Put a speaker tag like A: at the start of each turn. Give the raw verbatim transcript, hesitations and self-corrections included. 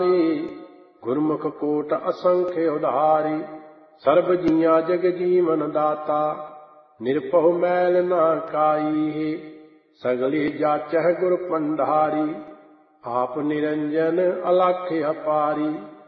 A: ਗੁਰਮੁਖ ਕੋਟ ਅਸੰਖ ਉਧਾਰੀ। ਸਰਬ ਜੀਆਂ ਜਗ ਜੀਵਨ ਦਾਤਾ, ਨਿਰਭਉ ਮੈਲ ਨਾ ਕਾਈ। ਸਗਲੀ ਜਾਚਹਿ ਗੁਰ ਪੰਡਾਰੀ, ਆਪ ਨਿਰੰਜਨ ਅਲਖ ਅਪਾਰੀ।